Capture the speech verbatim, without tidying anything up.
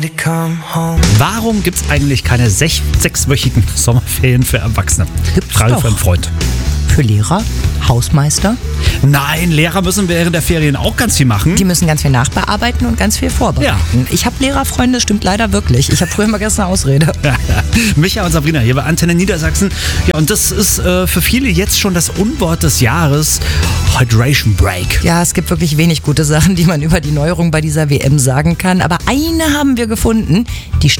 Warum gibt es eigentlich keine sech- sechswöchigen Sommerferien für Erwachsene? Gibt's Frage doch. für einen Freund. Für Lehrer, Hausmeister. Nein, Lehrer müssen während der Ferien auch ganz viel machen. Die müssen ganz viel nachbearbeiten und ganz viel vorbereiten. Ja. Ich habe Lehrerfreunde, stimmt leider wirklich. Ich habe früher immer gestern eine Ausrede. Micha und Sabrina hier bei Antenne Niedersachsen. Ja, und das ist äh, für viele jetzt schon das Unwort des Jahres. Hydration Break. Ja, es gibt wirklich wenig gute Sachen, die man über die Neuerung bei dieser W M sagen kann. Aber eine haben wir gefunden, die